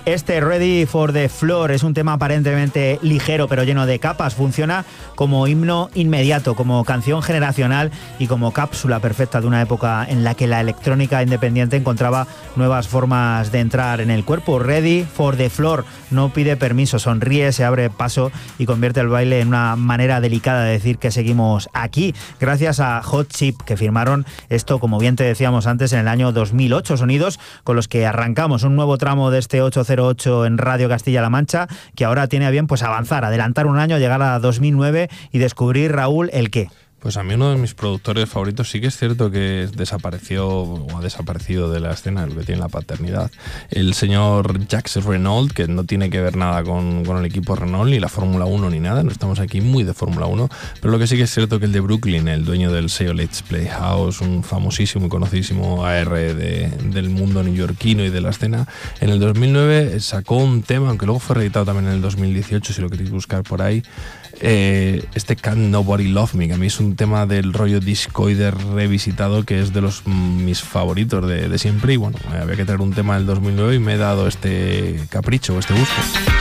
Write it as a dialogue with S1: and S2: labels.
S1: Este Ready for the Floor es un tema aparentemente ligero pero lleno de capas. Funciona como himno inmediato, como canción generacional y como cápsula perfecta de una época en la que la electrónica independiente encontraba nuevas formas de entrar en el cuerpo. Ready for the Floor no pide permiso, sonríe, se abre paso y convierte el baile en una manera delicada de decir que seguimos aquí, gracias a Hot Chip, que firmaron esto, como bien te decíamos antes, en el año 2008. Sonidos con los que arrancamos un nuevo tramo de este 808 en Radio Castilla-La Mancha, que ahora tiene a bien pues avanzar, adelantar un año, llegar a 2009 y descubrir, Raúl, el qué.
S2: Pues a mí uno de mis productores favoritos, sí que es cierto que desapareció o ha desaparecido de la escena, el que tiene la paternidad, el señor Jacques Renault, que no tiene que ver nada con el equipo Renault, ni la Fórmula 1 ni nada, no estamos aquí muy de Fórmula 1, pero lo que sí que es cierto que el de Brooklyn, el dueño del sello Let's Play House, un famosísimo y conocidísimo AR del mundo neoyorquino y de la escena, en el 2009 sacó un tema, aunque luego fue reeditado también en el 2018, si lo queréis buscar por ahí, este Can't Nobody Love Me, que a mí es un tema del rollo discoide revisitado que es de mis favoritos de siempre, y bueno, había que traer un tema del 2009 y me he dado este capricho, este gusto.